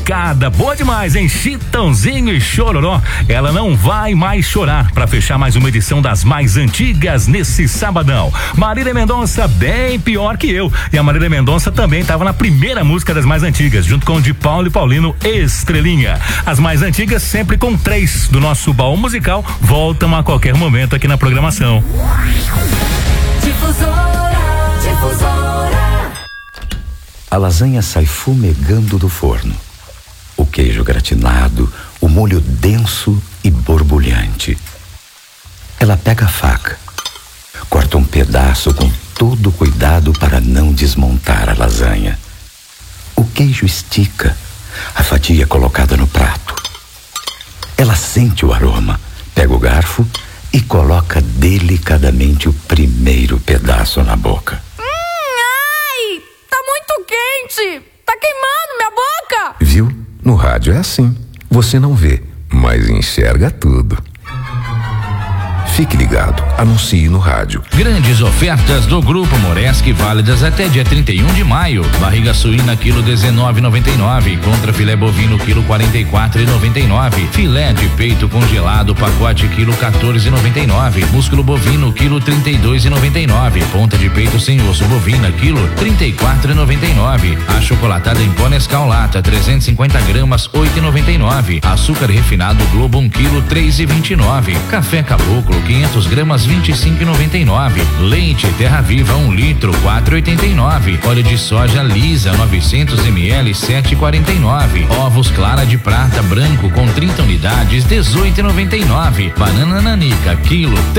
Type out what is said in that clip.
Boa demais, hein? Chitãozinho e Chororó. Ela não vai mais chorar, pra fechar mais uma edição das mais antigas nesse sabadão. Marília Mendonça, bem pior que eu. E a Marília Mendonça também estava na primeira música das mais antigas, junto com o de Paulo e Paulino, Estrelinha. As mais antigas, sempre com 3 do nosso baú musical, voltam a qualquer momento aqui na programação. Difusora. A lasanha sai fumegando do forno. O queijo gratinado, o molho denso e borbulhante. Ela pega a faca, corta um pedaço com todo cuidado para não desmontar a lasanha. O queijo estica, a fatia é colocada no prato. Ela sente o aroma, pega o garfo e coloca delicadamente o primeiro pedaço na boca. Ai, tá muito quente, tá queimando minha boca. Viu? No rádio é assim. Você não vê, mas enxerga tudo. Fique ligado, anuncie no rádio. Grandes ofertas do Grupo Moreski válidas até dia 31 de maio. Barriga suína quilo 19,99, contra filé bovino quilo 44,99, filé de peito congelado pacote quilo 14,99, músculo bovino quilo 32,99, ponta de peito sem osso bovina quilo 34,99, achocolatada em pó Nescau lata 350 gramas 8,99, açúcar refinado Globo 1 quilo 3,29, café Caboclo 500 gramas 25,99, leite Terra Viva 1 litro 4,89, óleo de soja lisa 900 ml 7,49, ovos clara de prata branco com 30 unidades 18,99, banana nanica quilo